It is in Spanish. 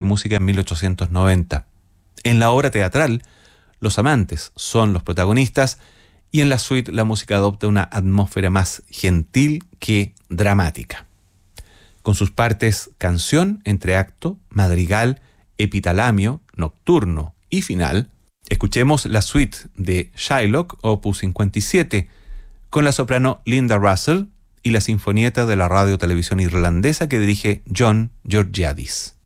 música en 1890. En la obra teatral, los amantes son los protagonistas y en la suite la música adopta una atmósfera más gentil que dramática. Con sus partes canción, entreacto, madrigal, epitalamio, nocturno y final, escuchemos la suite de Shylock, opus 57, con la soprano Linda Russell y la sinfonieta de la radio televisión irlandesa que dirige John Georgiadis.